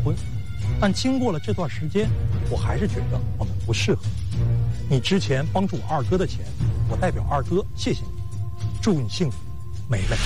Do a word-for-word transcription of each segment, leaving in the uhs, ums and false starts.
婚，但经过了这段时间，我还是觉得我们不适合。你之前帮助我二哥的钱，我代表二哥谢谢你，祝你幸福，梅梅。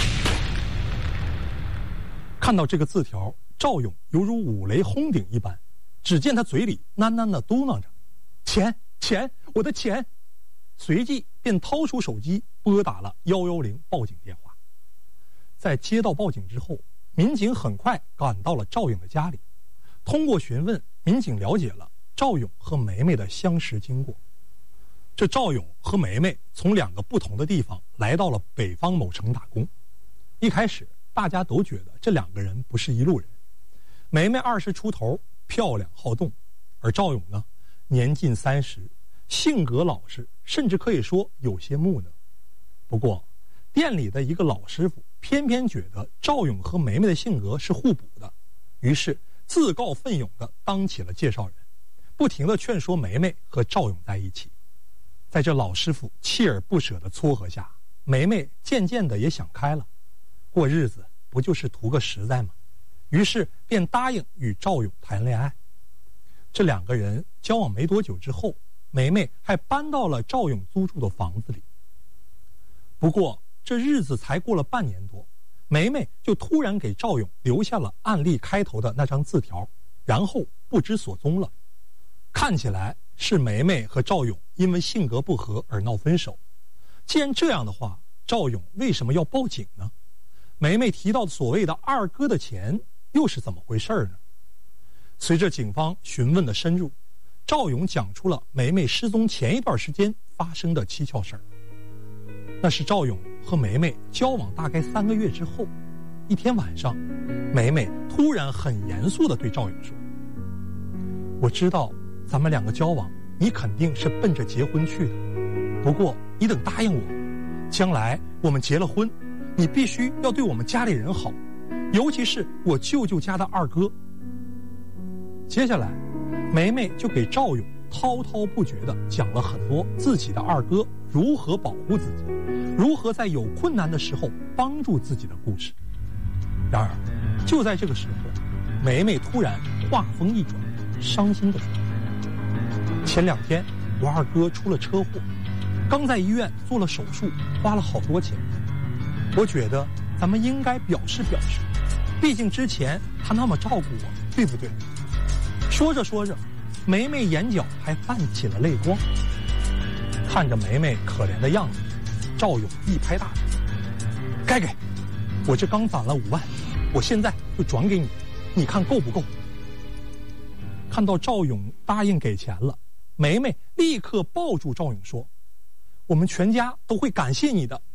看到这个字条，赵勇犹如五雷轰顶一般，只见他嘴里喃喃地嘟囔着：“钱，钱，我的钱！”随即便掏出手机拨打了一一零报警电话。在接到报警之后，民警很快赶到了赵勇的家里。通过询问，民警了解了赵勇和梅梅的相识经过。这赵勇和梅梅从两个不同的地方来到了北方某城打工。一开始大家都觉得这两个人不是一路人。梅梅二十出头，漂亮好动，而赵勇呢，年近三十，性格老实，甚至可以说有些木讷。不过店里的一个老师傅偏偏觉得赵勇和梅梅的性格是互补的，于是自告奋勇地当起了介绍人，不停地劝说梅梅和赵勇在一起。在这老师傅锲而不舍的撮合下，梅梅渐渐地也想开了，过日子不就是图个实在吗？于是便答应与赵勇谈恋爱。这两个人交往没多久之后，梅梅还搬到了赵勇租住的房子里。不过这日子才过了半年多，梅梅就突然给赵勇留下了案例开头的那张字条，然后不知所踪了。看起来是梅梅和赵勇因为性格不合而闹分手。既然这样的话，赵勇为什么要报警呢？梅梅提到所谓的二哥的钱又是怎么回事呢？随着警方询问的深入，赵勇讲出了梅梅失踪前一段时间发生的蹊跷事儿。那是赵勇和梅梅交往大概三个月之后，一天晚上，梅梅突然很严肃地对赵勇说：“我知道咱们两个交往，你肯定是奔着结婚去的。不过你等答应我，将来我们结了婚，你必须要对我们家里人好，尤其是我舅舅家的二哥。”接下来，梅梅就给赵勇滔滔不绝地讲了很多自己的二哥如何保护自己，如何在有困难的时候帮助自己的故事。然而，就在这个时候，梅梅突然话锋一转，伤心地说：“前两天我二哥出了车祸，刚在医院做了手术，花了好多钱。我觉得咱们应该表示表示，毕竟之前他那么照顾我，对不对？”说着说着，梅梅眼角还泛起了泪光。看着梅梅可怜的样子，赵勇一拍大腿：“该给，我这刚攒了五万，我现在就转给你，你看够不够？”看到赵勇答应给钱了，梅梅立刻抱住赵勇说：“我们全家都会感谢你的。”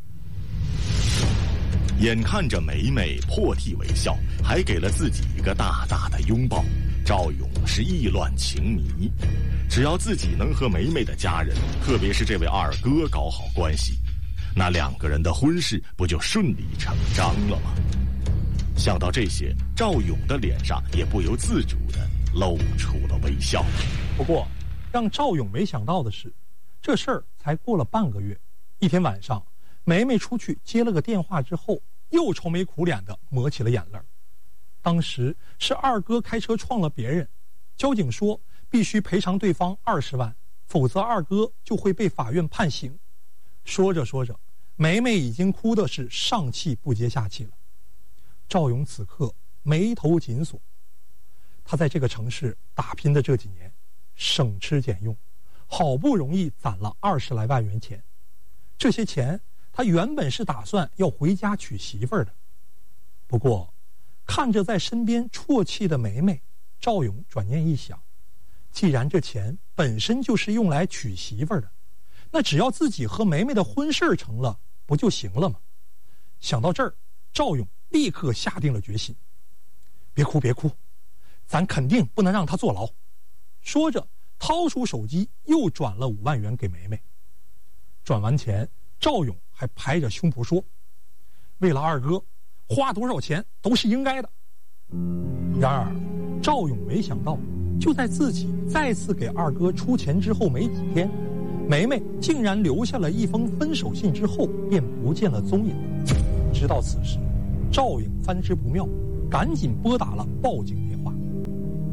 眼看着梅梅破涕为笑，还给了自己一个大大的拥抱，赵勇是意乱情迷。只要自己能和梅梅的家人，特别是这位二哥搞好关系，那两个人的婚事不就顺理成章了吗？想到这些，赵勇的脸上也不由自主地露出了微笑。 不过让赵勇没想到的是，这事儿才过了半个月，一天晚上，梅梅出去接了个电话之后，又愁眉苦脸地抹起了眼泪。当时是二哥开车撞了别人，交警说必须赔偿对方二十万，否则二哥就会被法院判刑。说着说着，梅梅已经哭的是上气不接下气了。赵勇此刻眉头紧锁，他在这个城市打拼的这几年，省吃俭用，好不容易攒了二十来万元钱。这些钱他原本是打算要回家娶媳妇儿的，不过看着在身边啜泣的梅梅，赵勇转念一想，既然这钱本身就是用来娶媳妇儿的，那只要自己和梅梅的婚事成了，不就行了吗？想到这儿，赵勇立刻下定了决心：别哭别哭，咱肯定不能让他坐牢。说着掏出手机又转了五万元给梅梅。转完钱，赵勇还拍着胸脯说：为了二哥，花多少钱都是应该的。然而赵勇没想到，就在自己再次给二哥出钱之后没几天，梅梅竟然留下了一封分手信，之后便不见了踪影。知道此时，赵勇翻之不妙，赶紧拨打了报警电话。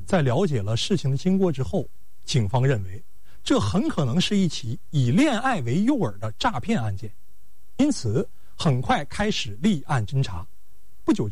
在了解了事情的经过之后，警方认为这很可能是一起以恋爱为诱饵的诈骗案件，因此很快开始立案侦查。不久